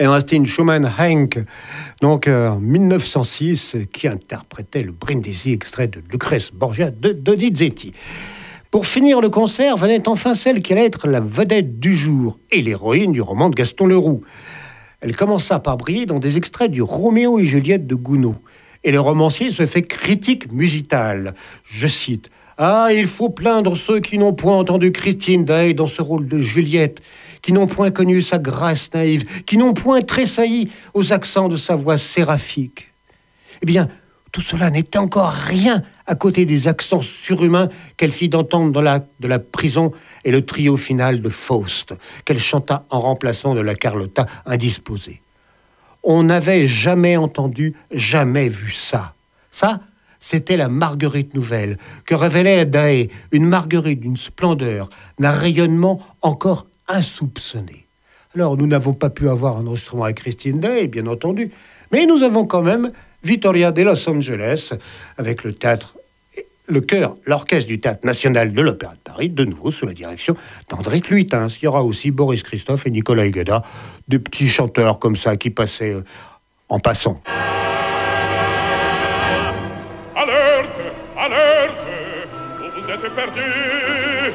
Ernestine Schumann-Heink, donc en 1906, qui interprétait le Brindisi, extrait de Lucrèce Borgia de Donizetti. Pour finir le concert, venait enfin celle qui allait être la vedette du jour et l'héroïne du roman de Gaston Leroux. Elle commença par briller dans des extraits du Roméo et Juliette de Gounod. Et le romancier se fait critique musicale. Je cite: « Ah, il faut plaindre ceux qui n'ont point entendu Christine Daae dans ce rôle de Juliette, qui n'ont point connu sa grâce naïve, qui n'ont point tressailli aux accents de sa voix séraphique. » Eh bien, tout cela n'était encore rien à côté des accents surhumains qu'elle fit entendre dans l'acte de la prison et le trio final de Faust, qu'elle chanta en remplacement de la Carlotta indisposée. On n'avait jamais entendu, jamais vu ça. Ça, c'était la Marguerite nouvelle que révélait la Daae, une Marguerite d'une splendeur, d'un rayonnement encore insoupçonné. Alors, nous n'avons pas pu avoir un enregistrement avec Christine Daae, bien entendu, mais nous avons quand même Vittoria de Los Angeles, avec le théâtre, le chœur, l'orchestre du Théâtre National de l'Opéra de Paris, de nouveau sous la direction d'André Cluitens. Il y aura aussi Boris Christophe et Nicolas Higueda, des petits chanteurs comme ça qui passaient en passant. Alerte, alerte, vous êtes perdus.